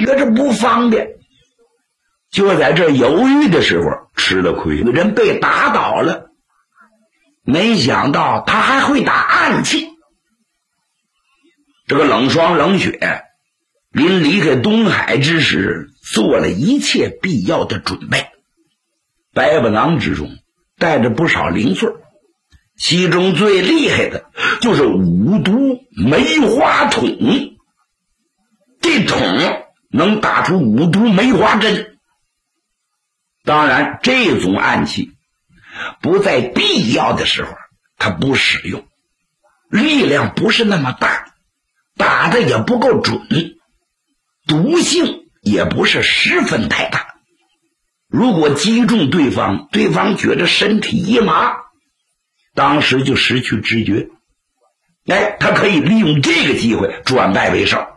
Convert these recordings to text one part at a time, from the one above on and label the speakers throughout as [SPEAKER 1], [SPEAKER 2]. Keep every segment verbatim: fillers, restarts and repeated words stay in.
[SPEAKER 1] 觉着不方便，就在这犹豫的时候吃了亏，人被打倒了。没想到他还会打暗器。这个冷霜冷雪临离开东海之时，做了一切必要的准备。百宝囊之中带着不少零碎，其中最厉害的就是五毒梅花筒。这筒能打出五毒梅花针。当然这种暗器不在必要的时候它不使用，力量不是那么大，打的也不够准，毒性也不是十分太大。如果击中对方，对方觉得身体一麻，当时就失去知觉。哎，他可以利用这个机会转败为胜。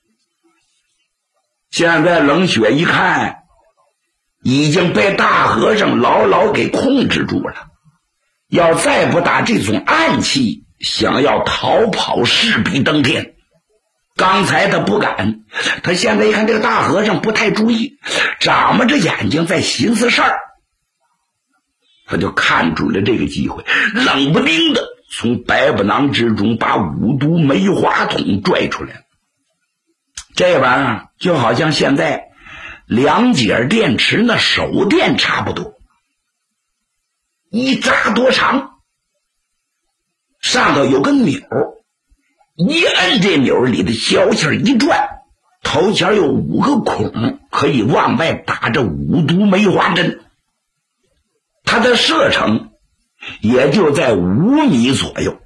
[SPEAKER 1] 现在冷雪一看，已经被大和尚牢牢给控制住了，要再不打这种暗器，想要逃跑势必登天。刚才他不敢，他现在一看这个大和尚不太注意，眨巴着眼睛在寻思事儿，他就看准了这个机会，冷不丁的从百宝囊之中把五毒梅花筒拽出来了。这玩意儿就好像现在两节电池那手电差不多，一扎多长，上头有个钮，一摁这钮里的消息一转，头前有五个孔，可以往外打着五毒梅花针。它的射程也就在五米左右。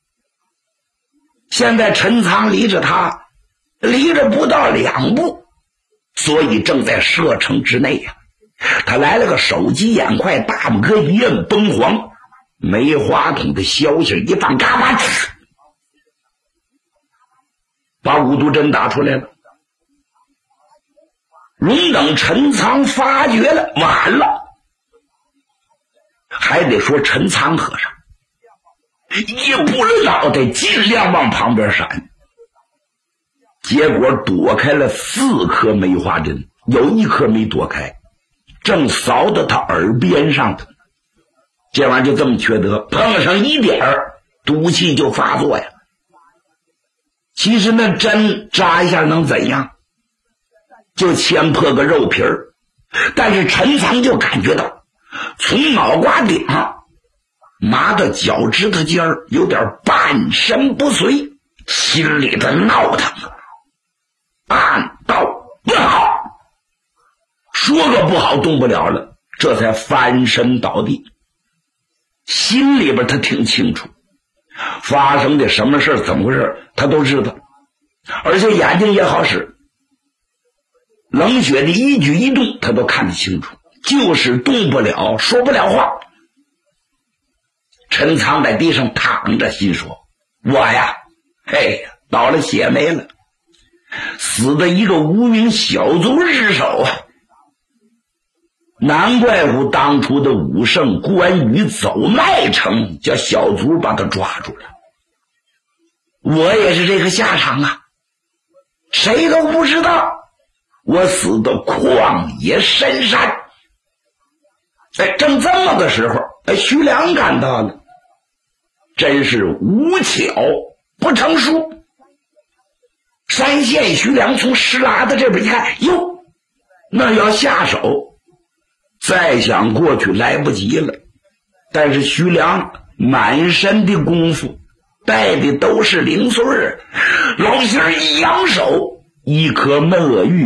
[SPEAKER 1] 现在陈仓离着他离着不到两步，所以正在射程之内呀、啊。他来了个手疾眼快，大拇哥一摁崩黄，梅花筒的消息一放，嘎巴呲，把五毒针打出来了。容等陈仓发觉了，晚了。还得说陈仓和尚一步了脑袋，尽量往旁边闪，结果躲开了四颗梅花针，有一颗没躲开，正扫到他耳边上头。这玩意儿就这么缺德，碰上一点儿毒气就发作呀。其实那针扎一下能怎样，就牵破个肉皮儿，但是陈仓就感觉到从脑瓜顶上麻到脚趾头尖儿，有点半身不遂，心里的闹腾啊！暗道不好，说个不好动不了了，这才翻身倒地。心里边他挺清楚，发生的什么事怎么回事他都知道，而且眼睛也好使，冷血的一举一动他都看得清楚，就是动不了，说不了话。陈仓在地上躺着，心说：我呀，嘿呀，倒了血霉了，死的一个无名小卒之手啊！难怪乎当初的武圣关羽走麦城，叫小卒把他抓住了。我也是这个下场啊，谁都不知道我死到旷野深山。哎，正这么个时候，哎，徐良赶到了，真是无巧不成书。山县徐良从石喇子这边一看，哟，那要下手，再想过去来不及了。但是徐良满身的功夫，带的都是零碎儿，老仙儿一扬手，一颗闷额玉